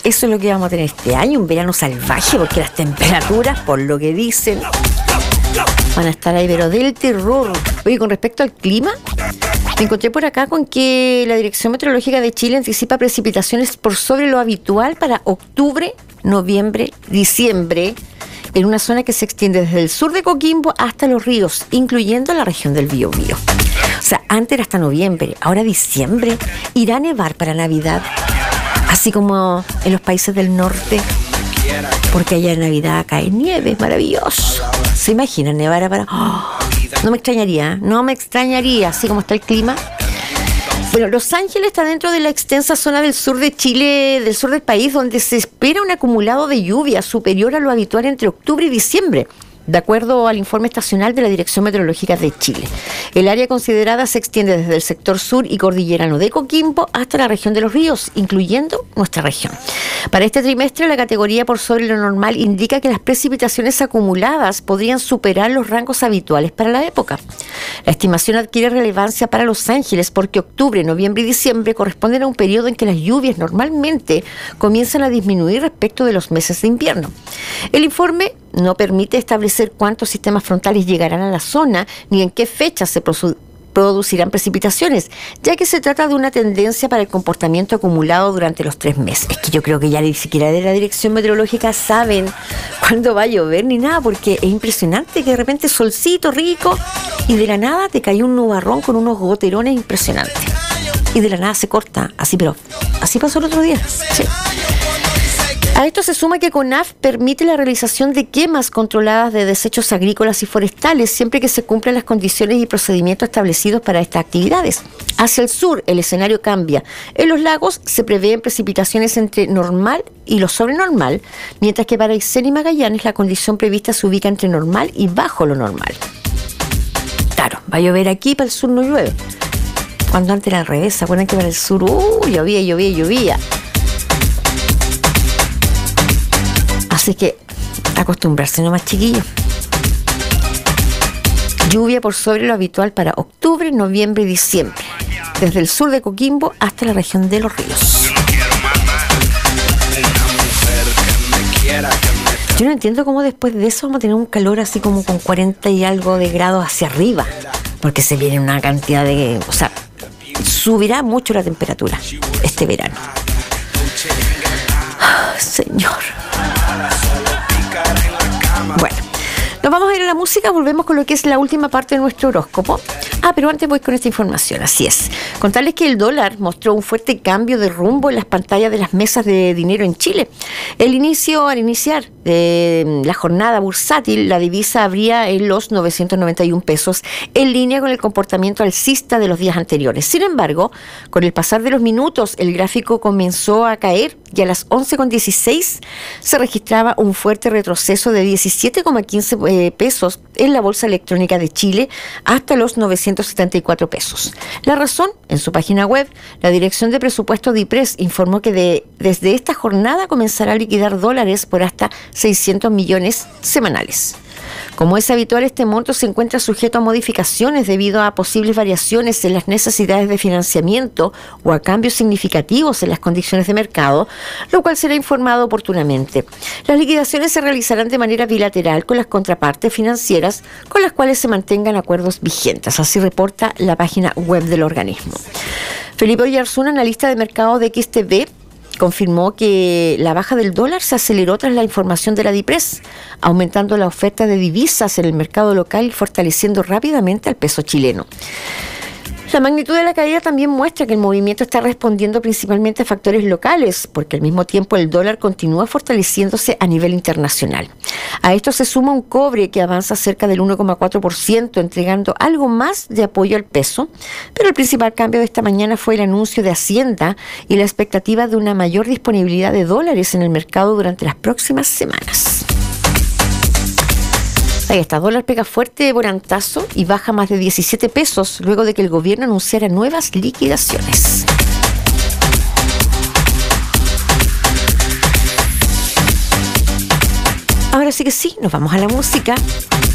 Eso es lo que vamos a tener este año, un verano salvaje, porque las temperaturas, por lo que dicen, van a estar ahí, pero del terror. Oye, con respecto al clima, me encontré por acá con que la Dirección Meteorológica de Chile anticipa precipitaciones por sobre lo habitual para octubre, noviembre, diciembre, en una zona que se extiende desde el sur de Coquimbo hasta los ríos, incluyendo la región del Biobío. O sea, antes era hasta noviembre, ahora diciembre. Irá a nevar para Navidad, así como en los países del norte, porque allá en Navidad cae nieve, maravilloso. ¿Se imaginan nevar para...? Oh, no me extrañaría, así como está el clima. Bueno, Los Ángeles está dentro de la extensa zona del sur de Chile, del sur del país, donde se espera un acumulado de lluvia superior a lo habitual entre octubre y diciembre, de acuerdo al informe estacional de la Dirección Meteorológica de Chile. El área considerada se extiende desde el sector sur y cordillerano de Coquimbo hasta la región de los ríos, incluyendo nuestra región. Para este trimestre, la categoría por sobre lo normal indica que las precipitaciones acumuladas podrían superar los rangos habituales para la época. La estimación adquiere relevancia para Los Ángeles porque octubre, noviembre y diciembre corresponden a un periodo en que las lluvias normalmente comienzan a disminuir respecto de los meses de invierno. El informe no permite establecer cuántos sistemas frontales llegarán a la zona ni en qué fecha se producirán precipitaciones, ya que se trata de una tendencia para el comportamiento acumulado durante los 3 meses. Es que yo creo que ya ni siquiera de la Dirección Meteorológica saben cuándo va a llover ni nada, porque es impresionante que de repente solcito rico y de la nada te cae un nubarrón con unos goterones impresionantes y de la nada se corta, así, pero así pasó el otro día. Sí. A esto se suma que CONAF permite la realización de quemas controladas de desechos agrícolas y forestales siempre que se cumplan las condiciones y procedimientos establecidos para estas actividades. Hacia el sur, el escenario cambia. En los lagos se prevén precipitaciones entre normal y lo sobrenormal, mientras que para Aysén y Magallanes la condición prevista se ubica entre normal y bajo lo normal. Claro, va a llover aquí, para el sur no llueve. Cuando antes era al revés, ¿se acuerdan que para el sur llovía? Así que acostumbrarse nomás, chiquillos. Lluvia por sobre lo habitual para octubre, noviembre y diciembre, desde el sur de Coquimbo hasta la región de los ríos. Yo no entiendo cómo después de eso vamos a tener un calor así como con 40 y algo de grados hacia arriba, porque se viene una cantidad de... O sea, subirá mucho la temperatura este verano. Señor. Bueno, nos vamos a ir a la música, volvemos con lo que es la última parte de nuestro horóscopo. Pero antes voy con esta información, así es. Contarles que el dólar mostró un fuerte cambio de rumbo en las pantallas de las mesas de dinero en Chile. Al iniciar la jornada bursátil, la divisa abría en los 991 pesos, en línea con el comportamiento alcista de los días anteriores. Sin embargo, con el pasar de los minutos, el gráfico comenzó a caer y a las 11:16 se registraba un fuerte retroceso de 17,15 pesos en la Bolsa Electrónica de Chile hasta los 974 pesos. La razón, en su página web, la Dirección de Presupuesto de IPRES informó que desde esta jornada comenzará a liquidar dólares por hasta 600 millones semanales. Como es habitual, este monto se encuentra sujeto a modificaciones debido a posibles variaciones en las necesidades de financiamiento o a cambios significativos en las condiciones de mercado, lo cual será informado oportunamente. Las liquidaciones se realizarán de manera bilateral con las contrapartes financieras con las cuales se mantengan acuerdos vigentes, así reporta la página web del organismo. Felipe Oyarzún, analista de mercado de XTB, confirmó que la baja del dólar se aceleró tras la información de la DIPRES, aumentando la oferta de divisas en el mercado local y fortaleciendo rápidamente al peso chileno. La magnitud de la caída también muestra que el movimiento está respondiendo principalmente a factores locales, porque al mismo tiempo el dólar continúa fortaleciéndose a nivel internacional. A esto se suma un cobre que avanza cerca del 1,4%, entregando algo más de apoyo al peso, pero el principal cambio de esta mañana fue el anuncio de Hacienda y la expectativa de una mayor disponibilidad de dólares en el mercado durante las próximas semanas. Ahí está, dólar pega fuerte volantazo y baja más de 17 pesos luego de que el gobierno anunciara nuevas liquidaciones. Ahora sí que sí, nos vamos a la música.